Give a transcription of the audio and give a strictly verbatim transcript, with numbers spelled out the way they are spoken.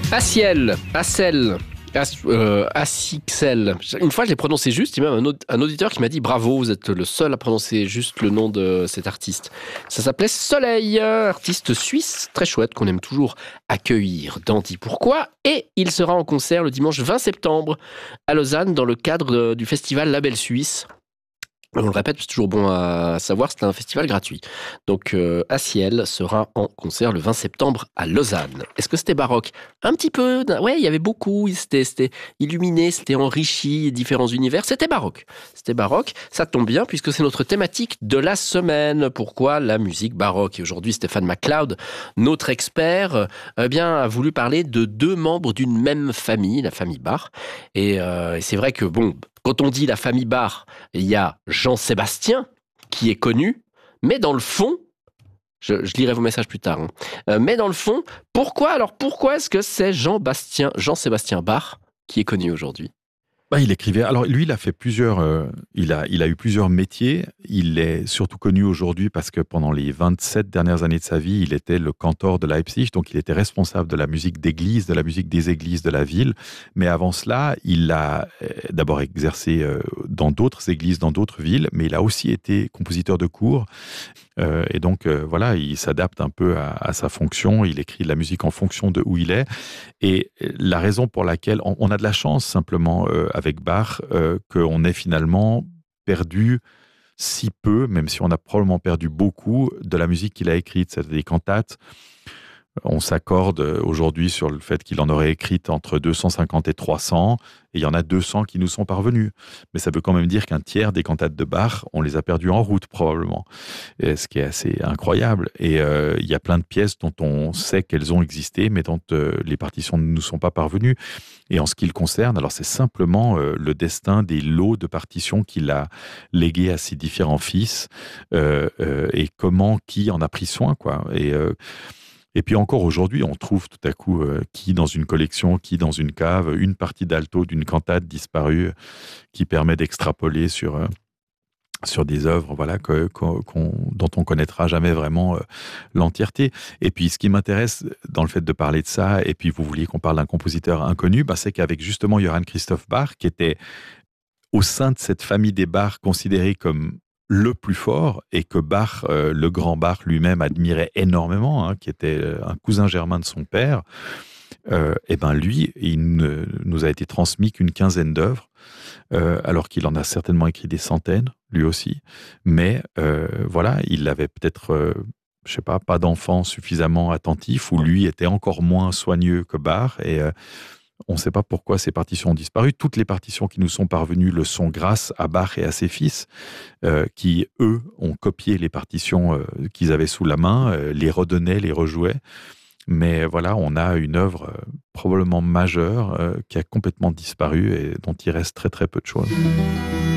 Aciel, Acel, As, euh, Asixel. Une fois, je l'ai prononcé juste. Il y a même un, aud- un auditeur qui m'a dit bravo, vous êtes le seul à prononcer juste le nom de cet artiste. Ça s'appelait Soleil, artiste suisse très chouette qu'on aime toujours accueillir dans Dis Pourquoi. Et il sera en concert le dimanche vingt septembre à Lausanne dans le cadre euh, du festival Label Suisse. On le répète, c'est toujours bon à savoir, c'est un festival gratuit. Donc, euh, Aciel sera en concert le vingt septembre à Lausanne. Est-ce que c'était baroque? Un petit peu, ouais, il y avait beaucoup, c'était, c'était illuminé, c'était enrichi, différents univers, c'était baroque. C'était baroque, ça tombe bien puisque c'est notre thématique de la semaine. Pourquoi la musique baroque? Et aujourd'hui, Stéphane MacLeod, notre expert, euh, eh bien, a voulu parler de deux membres d'une même famille, la famille Bach. Et, euh, et c'est vrai que, bon, quand on dit la famille Bach, il y a Jean-Sébastien, qui est connu, mais dans le fond, je, je lirai vos messages plus tard, hein, euh, mais dans le fond, pourquoi, alors pourquoi est-ce que c'est Jean-Bastien, Jean-Sébastien Bach qui est connu aujourd'hui? Bah, il écrivait. Alors lui, il a fait plusieurs. Euh, il a, il a eu plusieurs métiers. Il est surtout connu aujourd'hui parce que pendant les vingt-sept dernières années de sa vie, il était le cantor de Leipzig, donc il était responsable de la musique d'église, de la musique des églises de la ville. Mais avant cela, il a euh, d'abord exercé euh, dans d'autres églises, dans d'autres villes, mais il a aussi été compositeur de chœur. Euh, et donc euh, voilà, il s'adapte un peu à, à sa fonction. Il écrit de la musique en fonction de où il est. Et la raison pour laquelle on, on a de la chance simplement euh, avec Bach euh, qu'on ait finalement perdu si peu, même si on a probablement perdu beaucoup de la musique qu'il a écrite, c'est-à-dire des cantates. On s'accorde aujourd'hui sur le fait qu'il en aurait écrite entre deux cent cinquante et trois cents, et il y en a deux cents qui nous sont parvenus. Mais ça veut quand même dire qu'un tiers des cantates de Bach, on les a perdues en route probablement, et ce qui est assez incroyable. Et euh, il y a plein de pièces dont on sait qu'elles ont existé, mais dont euh, les partitions ne nous sont pas parvenues. Et en ce qui le concerne, alors c'est simplement euh, le destin des lots de partitions qu'il a légués à ses différents fils, euh, euh, et comment, qui en a pris soin, quoi. Et euh, Et puis encore aujourd'hui, on trouve tout à coup euh, qui dans une collection, qui dans une cave, une partie d'alto d'une cantate disparue qui permet d'extrapoler sur, euh, sur des œuvres voilà, que, qu'on, qu'on- dont on connaîtra jamais vraiment euh, l'entièreté. Et puis ce qui m'intéresse dans le fait de parler de ça, et puis vous vouliez qu'on parle d'un compositeur inconnu, bah, c'est qu'avec justement Johann Christoph Bach, qui était au sein de cette famille des Bach considéré comme le plus fort et que Bach, euh, le grand Bach lui-même admirait énormément, hein, qui était euh, un cousin germain de son père, euh, et ben lui, il ne nous a été transmis qu'une quinzaine d'œuvres, euh, alors qu'il en a certainement écrit des centaines, lui aussi. Mais euh, voilà, il avait peut-être, euh, je sais pas, pas d'enfant suffisamment attentif, ou lui était encore moins soigneux que Bach, et euh, on ne sait pas pourquoi ces partitions ont disparu. Toutes les partitions qui nous sont parvenues le sont grâce à Bach et à ses fils, euh, qui, eux, ont copié les partitions euh, qu'ils avaient sous la main, euh, les redonnaient, les rejouaient. Mais voilà, on a une œuvre euh, probablement majeure euh, qui a complètement disparu et dont il reste très très peu de choses.